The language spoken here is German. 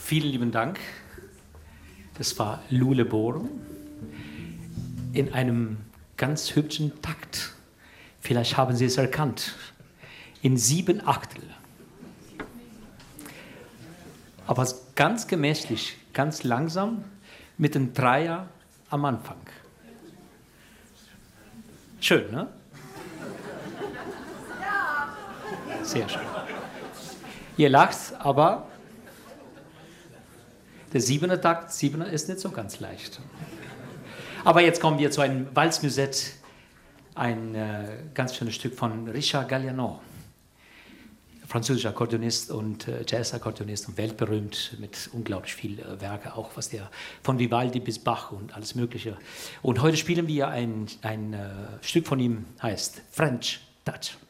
Vielen lieben Dank. Das war Luleborum in einem ganz hübschen Takt. Vielleicht haben Sie es erkannt. In 7 Achtel. Aber ganz gemächlich, ganz langsam, mit einem Dreier am Anfang. Schön, ne? Sehr schön. Ihr lacht, aber der 7er Takt, 7er ist nicht so ganz leicht. Aber jetzt kommen wir zu einem Walzmusette, ein ganz schönes Stück von Richard Galliano, französischer Akkordeonist und Jazz-Akkordeonist und weltberühmt mit unglaublich viel Werke, auch was der von Vivaldi bis Bach und alles Mögliche. Und heute spielen wir ein Stück von ihm, heißt French Touch.